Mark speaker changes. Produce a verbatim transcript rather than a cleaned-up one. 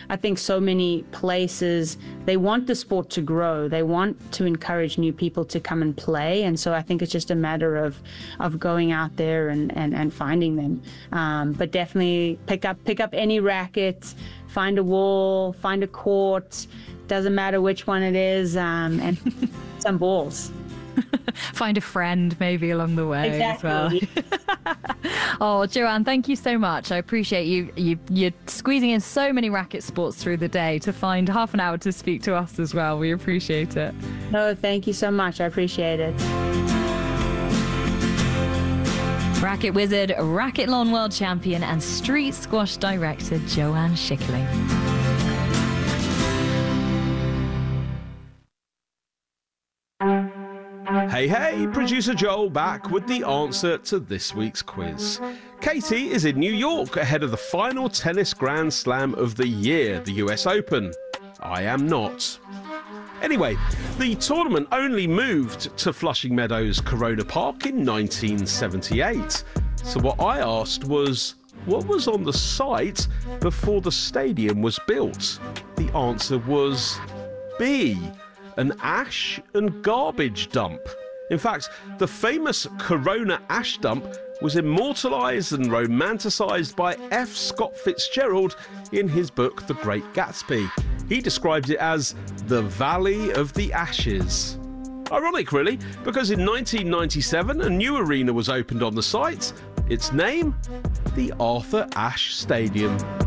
Speaker 1: I think so many places, they want the sport to grow. They want to encourage new people to come and play. And so I think it's just a matter of of going out there and, and, and finding them. Um, but definitely pick up pick up any racket, find a wall, find a court, doesn't matter which one it is, um, and some balls.
Speaker 2: Find a friend maybe along the way
Speaker 1: exactly.
Speaker 2: as well. Oh, Joanne, thank you so much. I appreciate you, you you're squeezing in so many racket sports through the day to find half an hour to speak to us as well. We appreciate it.
Speaker 1: No, thank you so much. I appreciate it.
Speaker 2: Racket wizard, Racquethlon world champion and street squash director Joanne Schickling.
Speaker 3: Hey, hey, producer Joel back with the answer to this week's quiz. Katie is in New York ahead of the final tennis Grand Slam of the year, the U S Open. I am not. Anyway, the tournament only moved to Flushing Meadows Corona Park in nineteen seventy-eight. So what I asked was, what was on the site before the stadium was built? The answer was B, an ash and garbage dump. In fact, the famous Corona ash dump was immortalised and romanticised by F. Scott Fitzgerald in his book The Great Gatsby. He described it as the Valley of the Ashes. Ironic, really, because in nineteen ninety-seven a new arena was opened on the site. Its name? The Arthur Ashe Stadium.